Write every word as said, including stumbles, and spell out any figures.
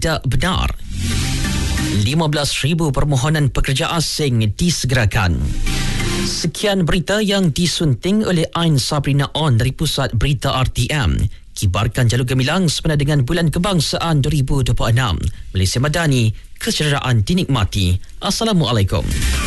tidak benar. lima belas ribu permohonan pekerja asing disegerakan. Sekian berita yang disunting oleh Ain Sabrina On dari Pusat Berita R T M. Kibarkan jalur gemilang sempena dengan Bulan Kebangsaan dua ribu dua puluh enam. Malaysia Madani, kesedaraan dinikmati. Assalamualaikum.